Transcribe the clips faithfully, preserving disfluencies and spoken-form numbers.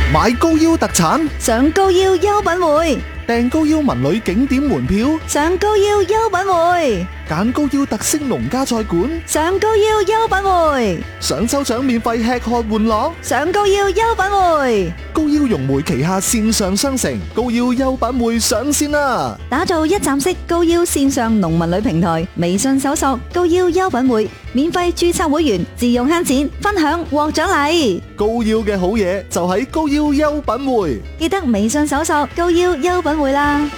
買高腰特產， 上高腰優品匯， 訂高腰文旅景點門票， 上高腰優品匯， 揀高腰特色農家菜館， 上高腰優品匯， 想抽獎免費吃喝玩樂， 上高腰優品匯。 高腰融媒旗下線上商城高腰優品匯上線啦！ 打造一站式高腰線上農民旅平台，微信搜索高腰優品匯，免費註冊會員，自用慳錢，分享獲獎勵。 高腰嘅好嘢就喺高腰優品匯， 記得微信搜索高腰優品匯啦。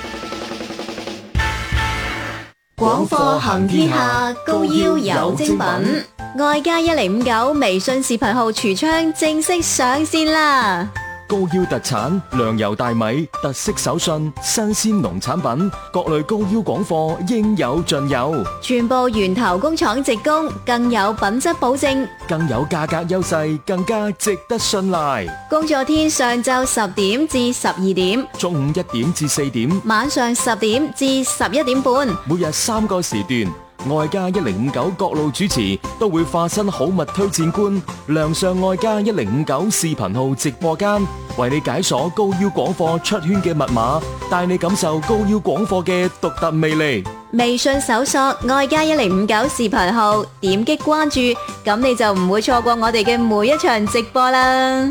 廣貨行天下，高腰有精品。愛家一零五九微信視頻號櫥窗正式上線啦！ 高腰特產糧油大米、特色手信、新鮮農產品，各類高腰廣貨應有盡有， 全部源頭工廠直供，更有品質保證， 更有價格優勢，更加值得信賴。 工作天上晝十點至十二點， 中午一點至四點， 晚上十點至十一點半， 每日三個時段。愛家一零五九各路主持都會化身好物推薦官，亮相愛家一零五九視頻號直播間，為你解鎖高腰廣貨出圈嘅密碼，帶你感受高腰廣貨嘅獨特魅力。 微信搜索愛家一零五九視頻號，點擊關注，咁你就唔會錯過我哋嘅每一場直播啦。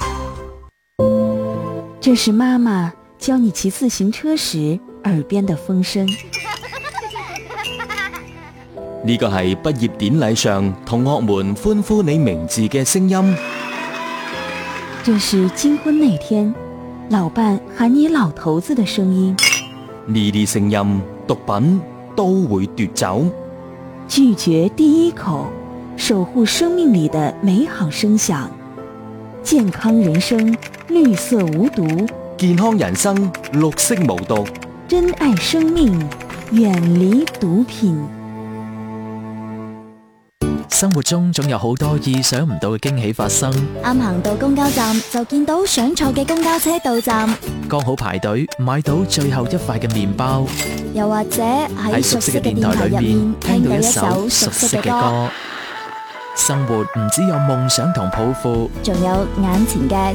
這是媽媽教你騎自行車時耳邊的風聲。 呢個係畢業典禮上同學們歡呼你名字嘅聲音。 這是金婚那天老伴喊你老頭子的聲音。 呢啲聲音毒品都會奪走。 拒絕第一口，守護生命裡的美好聲響。健康人生，綠色無毒。 健康人生，綠色無毒。 珍愛生命，遠離毒品。 生活中總有好多意想唔到嘅驚喜發生， 啱行到公交站就見到想坐嘅公交車到站， 剛好排隊買到最後一塊嘅麵包， 又或者喺熟悉嘅電台入面聽到一首熟悉嘅歌。 生活唔只有夢想同抱負， 仲有眼前嘅